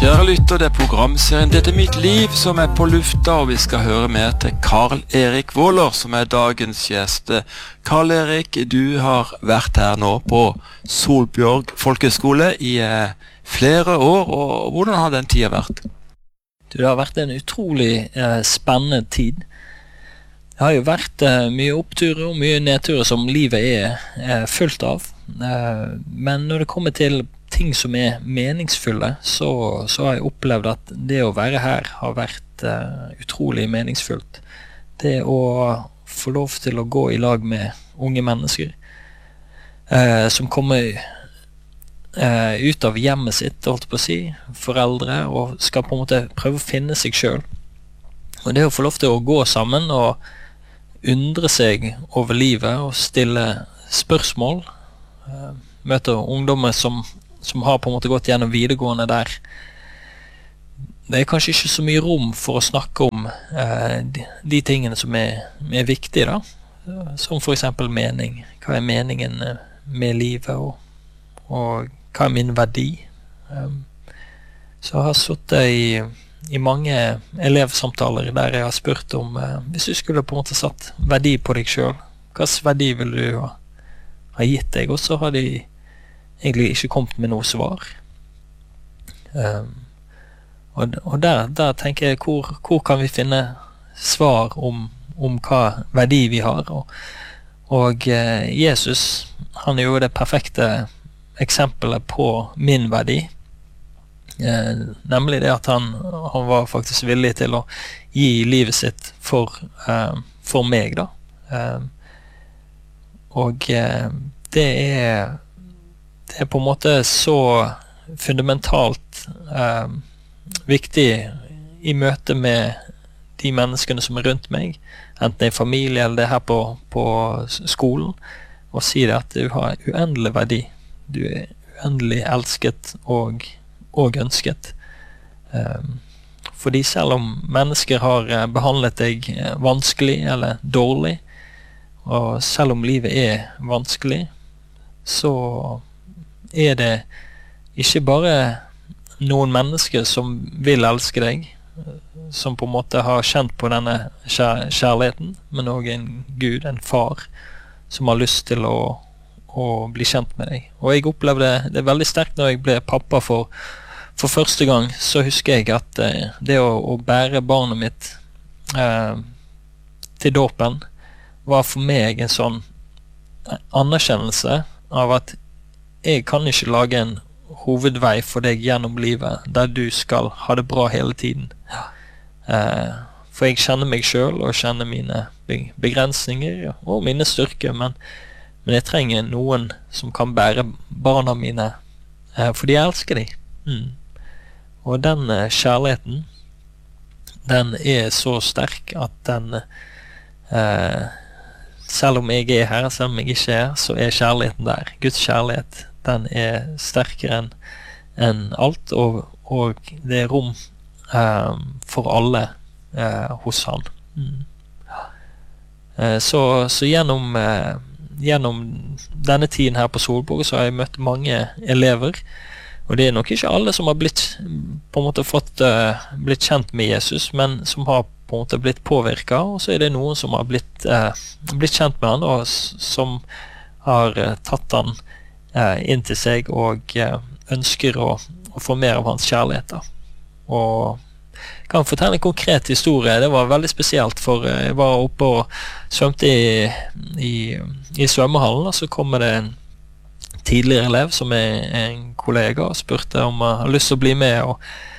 Kjære lytter, det programserien Dette er mitt liv som på lufta, og vi skal høre mer til Karl Erik Våler, som dagens gjest. Karl Erik, du har vært her nå på Solbjørg Folkeskole i flere år, og hvordan har den tiden vært? Det har vært en utrolig spennende tid. Det har jo vært mye oppturer og mye nedturer som livet fullt av, men når det kommer til ting som meningsfulle, så har jeg opplevd at det å være her har vært utrolig meningsfullt. Det å få lov til å gå i lag med unge mennesker som kommer ut av hjemmet sitt, holdt på å si, foreldre, og skal på en måte prøve å finne seg selv. Og det å få lov til å gå sammen og undre seg over livet og stille spørsmål, møte ungdommer som har på en måte gått gjennom videregående der. Det kanskje ikke så mye rom for å snakke om de tingene som er viktige da, som for eksempel mening. Hva meningen med livet, og hva min verdi? Så jeg har suttet i mange elevsamtaler der jeg har spurt om, hvis du skulle på en måte satt verdi på deg selv, hva verdi vil du ha gitt deg? Og så har de egentlig ikke kommet med noe svar. Og der tenker jeg, hvor kan vi finne svar om hva verdi vi har? Og Jesus, han jo det perfekte eksempelet på min verdi, nemlig det at han var faktisk villig til å gi livet sitt for meg da. Og det er på en måte så fundamentalt viktig i møte med de menneskene som rundt meg, enten det familie eller det her på skolen, og si det at du har uendelig verdi. Du uendelig elsket og ønsket. Fordi selv om mennesker har behandlet deg vanskelig eller dårlig, og selv om livet vanskelig, så det ikke bare noen mennesker som vil elske deg, som på en måte har kjent på denne kjærligheten, men også en Gud, en far, som har lyst til å bli kjent med deg. Og jeg opplevde det veldig sterkt når jeg ble pappa for første gang. Så husker jeg at det å bære barnet mitt til dåpen var for meg en sånn anerkjennelse av at jeg kan ikke lage en hovedvei for deg gjennom livet der du skal ha det bra hele tiden. For jeg kjenner meg selv og kjenner mine begrensninger og mine styrker, men jeg trenger noen som kan bære barna mine, fordi jeg elsker dem. Og den kjærligheten, den så sterk at den, selv om jeg her, selv om jeg ikke så kjærligheten der. Guds kjærlighet, den sterkere enn alt, og det rom for alle hos han. Så gjennom denne tiden her på Solborg så har jeg møtt mange elever, og det nok ikke alle som har blitt kjent med Jesus, men som har på en måte blitt påvirket, og så det noen som har blitt kjent med han, og som har tatt han inn til seg og ønsker å få mer av hans kjærlighet da. Og jeg kan fortelle en konkret historie. Det var veldig spesielt, for jeg var oppe og svømte i svømmehallen, og så kommer det en tidligere elev som en kollega og spurte om han har lyst til å bli med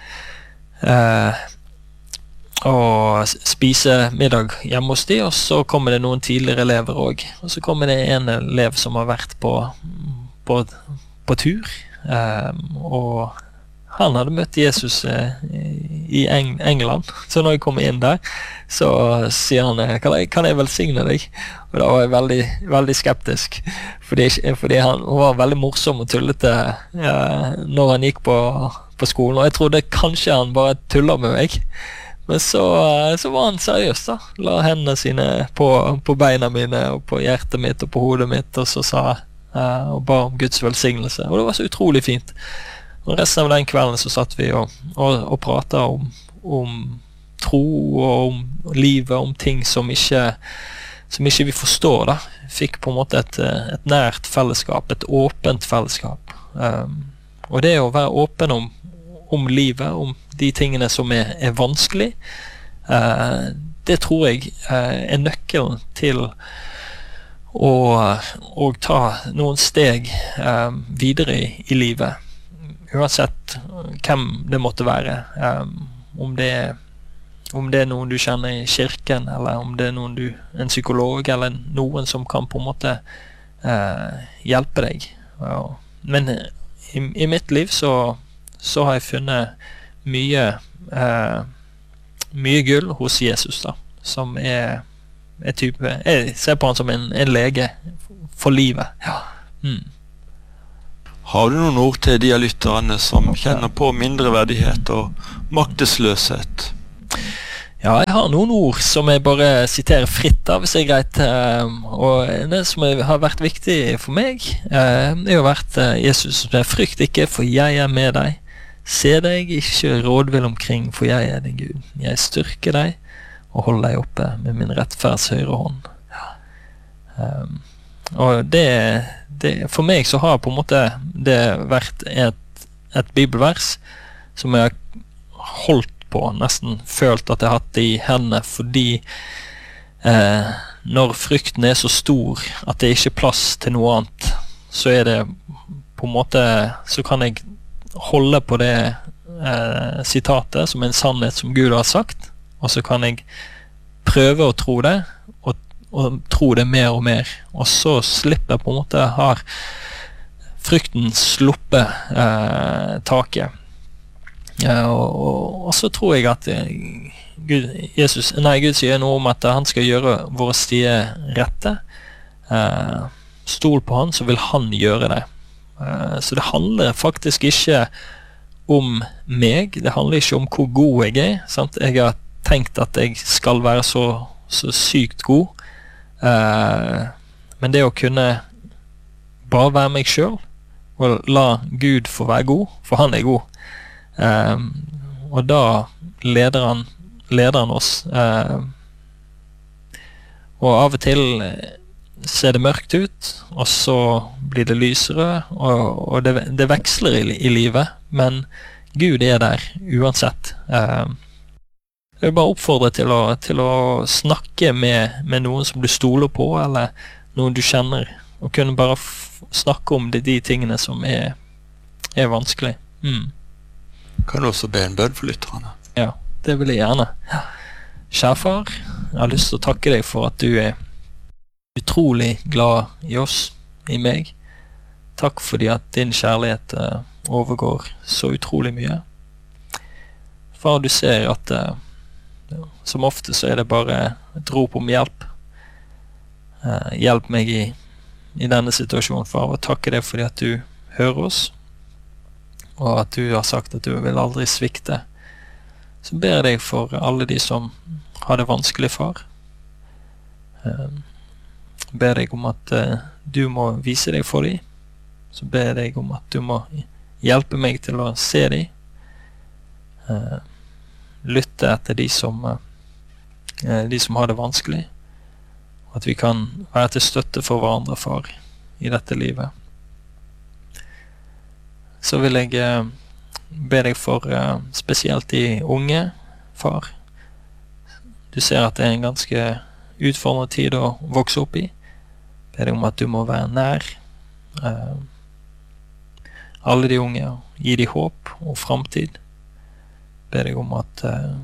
og spise middag hjemme hos de, og så kommer det noen tidligere elever også. Og så kommer det en elev som har vært på tur, og han hadde møtt Jesus i England. Så når jeg kom inn der, så sier han, kan jeg velsigne deg? Og da var jeg veldig, veldig skeptisk, fordi han var veldig morsom og tullete når han gikk på skolen, og jeg trodde kanskje han bare tullet med meg. Men så var han seriøs da, la hendene sine på beina mine, og på hjertet mitt, og på hodet mitt, og så sa og ba om Guds velsignelse, og det var så utrolig fint. Og resten av den kvelden så satt vi og pratet om tro og om livet, om ting som ikke vi forstår da. Fikk på en måte et nært fellesskap, et åpent fellesskap. Og det å være åpen om livet, om de tingene som er vanskelig, det tror jeg er nøkkelen til å ta noen steg videre i livet, uansett hvem det måtte være, om det er noen du kjenner i kirken, eller om det er en psykolog, eller noen som kan på en måte hjelpe deg. Men i mitt liv så har jeg funnet mye gull hos Jesus da, som er type, jeg ser på han som en lege for livet. Ja. Har du noen ord til de av lytterne som kjenner på mindreverdighet og maktesløshet? Ja, jeg har noen ord som jeg bare siterer fritt da, hvis det er greit. Og det som har vært viktig for meg, det har vært Jesus, frykt ikke, for jeg er med deg. Se deg ikke rådvill omkring, for jeg er din Gud. Jeg styrker deg og holder deg oppe med min rettferds høyre hånd. Og det for meg så har på en måte det vært et bibelvers som jeg har holdt på, nesten følt at jeg har hatt det i hendene, fordi når frykten er så stor at det ikke er plass til noe annet, så er det på en måte, så kan jeg holde på det sitatet som en sannhet som Gud har sagt, og så kan jeg prøve å tro det, og tro det mer og mer, og så slipper jeg på en måte, har frykten sluppet taket. Og så tror jeg at Gud sier noe om at han skal gjøre våre stier rette. Stol på han, så vil han gjøre det. Så det handler faktisk ikke om meg, det handler ikke om hvor god jeg er, sant? Jeg har tenkt at jeg skal være så sykt god, men det å kunne bare være meg selv og la Gud få være god, for han er god, og da leder han oss, og av og til ser det mørkt ut, og så blir det lysere, og det veksler i livet, men Gud er der uansett. Jeg vil bare oppfordre til å snakke med noen som du stoler på, eller noen du kjenner, og kunne bare snakke om de tingene som er vanskelig. Kan du også be en bønn for lytterne? Ja, det vil jeg gjerne. Kjære far, jeg har lyst til å takke deg for at du er utrolig glad i oss, i meg. Takk fordi at din kjærlighet overgår så utrolig mye. Far, du ser at som ofte så er det bare et rop om hjelp. Hjelp meg i denne situasjonen, far, og takke deg fordi at du hører oss, og at du har sagt at du vil aldri svikte. Så ber jeg deg for alle de som har det vanskelig, far. Ber deg om at du må vise deg for dem. Så ber jeg deg om at du må hjelpe meg til å se dem. Lytte etter de som har det vanskelig, og at vi kan være til støtte for hverandre, far, i dette livet. Så vil jeg be deg for spesielt de unge, far. Du ser at det er en ganske utfordrende tid å vokse opp i. Be deg om at du må være nær alle de unge, og gi de håp og fremtid. Be deg om at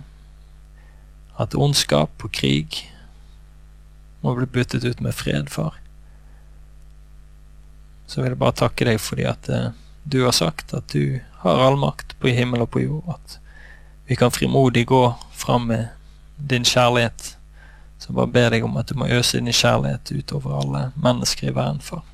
ondskap og krig må bli byttet ut med fred, far. Så vil jeg bare takke deg fordi at du har sagt at du har all makt på himmel og på jord, at vi kan frimodig gå fram med din kjærlighet. Så bare ber deg om at du må øse din kjærlighet utover alle mennesker i verden, far.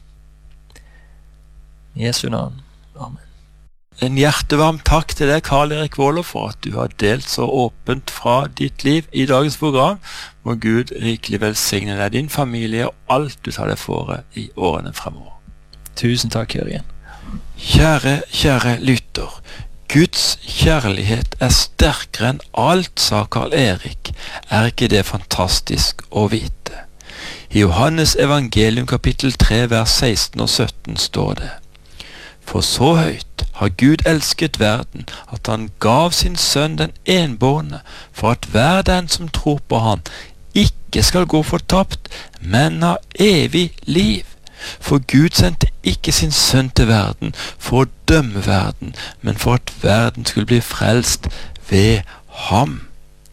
I Jesu navn. Amen. En hjertevarm takk til deg, Karl Erik Våler, for at du har delt så åpent fra ditt liv i dagens program. Må Gud rikelig velsigne deg, din familie og alt du tar deg for i årene fremover. Tusen takk, Jørgen. Kjære lytter, Guds kjærlighet er sterkere enn alt, sa Karl Erik. Er ikke det fantastisk å vite? I Johannes evangelium kapittel 3 vers 16 og 17 står det: For så høyt har Gud elsket verden, at han gav sin sønn den enbårne, for at hver den som tror på ham, ikke skal gå fortapt, men ha evig liv. For Gud sendte ikke sin sønn til verden for å dømme verden, men for at verden skulle bli frelst ved ham.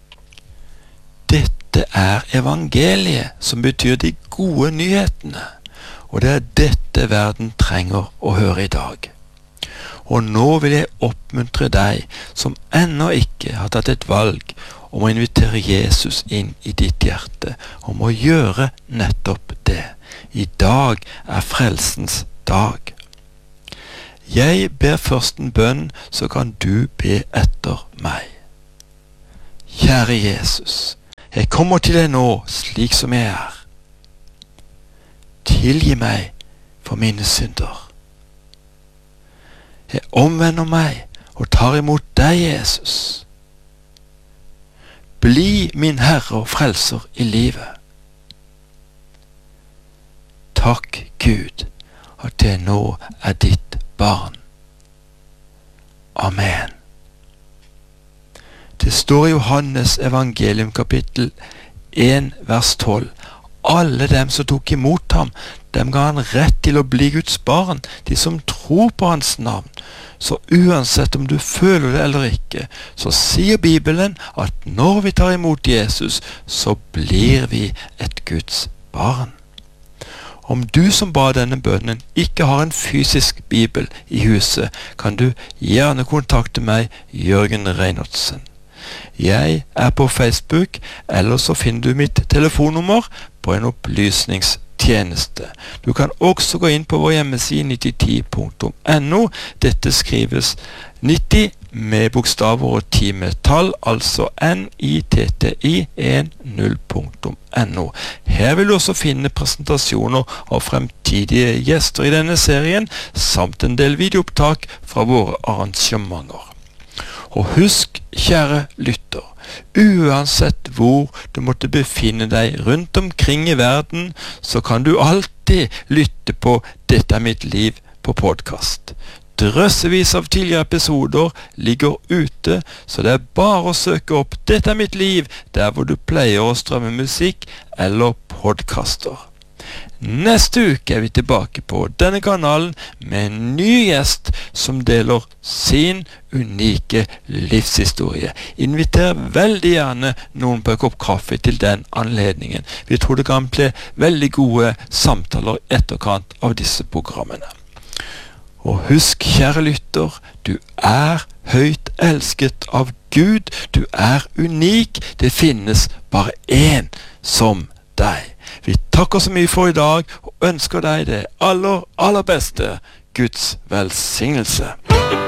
Dette er evangeliet, som betyr de gode nyhetene, og det er dette verden trenger å høre i dag. Og nå vil jeg oppmuntre deg som ennå ikke har tatt et valg om å invitere Jesus inn i ditt hjerte, om å gjøre nettopp det. I dag er frelsens dag. Jeg ber først en bønn, så kan du be etter meg. Kjære Jesus, jeg kommer til deg nå slik som jeg er. Tilgi meg for mine synder. Jeg omvender meg og tar imot deg, Jesus. Bli min Herre og Frelser i livet. Takk, Gud, at jeg nå er ditt barn. Amen. Det står i Johannes evangelium kapittel 1 vers 12: Alle dem som tok imot ham, dem ga han rett til å bli Guds barn, de som tror på hans navn. Så uansett om du føler det eller ikke, så sier Bibelen at når vi tar imot Jesus, så blir vi et Guds barn. Om du som ba denne bønnen ikke har en fysisk bibel i huset, kan du gjerne kontakte meg, Jørgen Reinertsen. Jeg er på Facebook, eller så finner du mitt telefonnummer på en opplysningstjeneste. Du kan også gå inn på vår hjemmeside 9010.no. Dette skrives 90 med bokstaver og 10 med tall, altså nitti10.no. Her vil du også finne presentasjoner av fremtidige gjester i denne serien, samt en del videoopptak fra våre arrangementer. Og husk, kjære lytter, uansett hvor du måtte befinne deg rundt omkring i verden, så kan du alltid lytte på Dette er mitt liv på podcast. Drøssevis av tidligere episoder ligger ute, så det er bare å søke opp Dette er mitt liv der hvor du pleier å strømme musikk eller podcaster. Neste uke er vi tilbake på denne kanalen med en ny gjest som deler sin unike livshistorie. Inviter veldig gjerne noen på en kopp kaffe til den anledningen. Vi tror det kan bli veldig gode samtaler etterkant av disse programmene. Og husk, kjære lytter, du er høyt elsket av Gud. Du er unik. Det finnes bare én som deg. Vi takker så mye for i dag, og ønsker deg det aller, aller beste. Guds velsignelse.